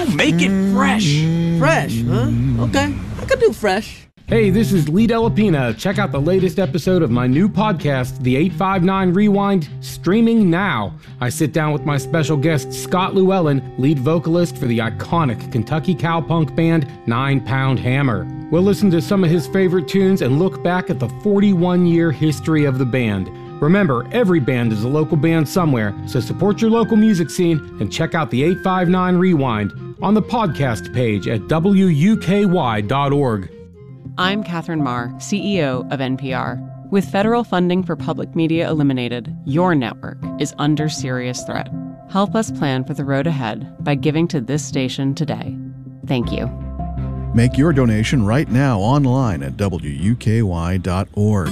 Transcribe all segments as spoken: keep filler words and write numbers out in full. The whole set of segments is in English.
know, make it fresh. Fresh, huh? Okay, I could do fresh. Hey, this is Lee Delapina. Check out the latest episode of my new podcast, The eight five nine Rewind, streaming now. I sit down with my special guest, Scott Llewellyn, lead vocalist for the iconic Kentucky cowpunk band Nine Pound Hammer. We'll listen to some of his favorite tunes and look back at the forty-one year history of the band. Remember, every band is a local band somewhere, so support your local music scene and check out the eight five nine Rewind on the podcast page at W U K Y dot org. I'm Catherine Marr, C E O of N P R. With federal funding for public media eliminated, your network is under serious threat. Help us plan for the road ahead by giving to this station today. Thank you. Make your donation right now online at W U K Y dot org.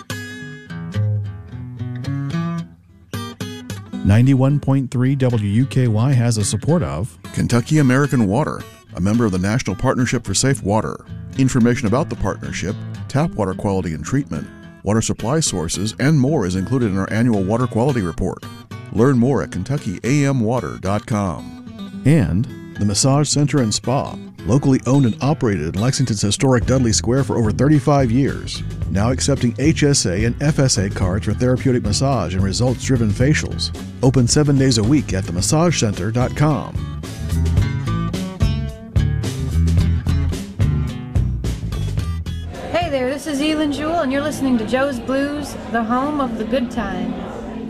ninety-one point three W U K Y has the support of Kentucky American Water, a member of the National Partnership for Safe Water. Information about the partnership, tap water quality and treatment, water supply sources, and more is included in our annual water quality report. Learn more at kentucky a m water dot com. And the Massage Center and Spa, locally owned and operated in Lexington's historic Dudley Square for over thirty-five years. Now accepting H S A and F S A cards for therapeutic massage and results-driven facials. Open seven days a week at the massage center dot com. Hey there, this is Elin Jewell, and you're listening to Joe's Blues, the home of the good times.